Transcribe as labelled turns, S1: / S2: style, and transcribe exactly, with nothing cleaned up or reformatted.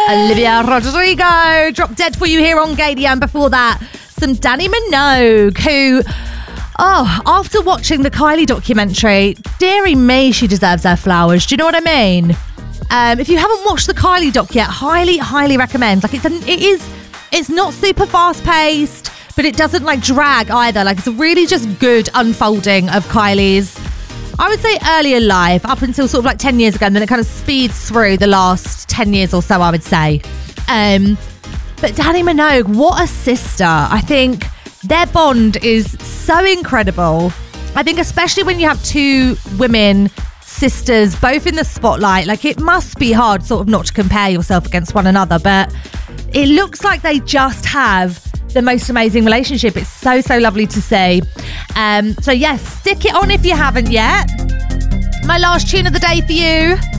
S1: Olivia Rodrigo, Drop Dead for you here on Gaydio. And before that, some Dannii Minogue, who, oh, after watching the Kylie documentary, dearie me, she deserves her flowers. Do you know what I mean? Um, if you haven't watched the Kylie doc yet, highly, highly recommend. Like, it's an, it is, it's not super fast paced, but it doesn't like drag either. Like, it's a really just good unfolding of Kylie's, I would say, earlier life up until sort of like ten years ago, and then it kind of speeds through the last ten years or so, I would say. Um, but Dannii Minogue, what a sister. I think their bond is so incredible. I think especially when you have two women sisters both in the spotlight, like, it must be hard sort of not to compare yourself against one another, but it looks like they just have the most amazing relationship. It's so, so lovely to see. Um, so yes, stick it on if you haven't yet. My last tune of the day for you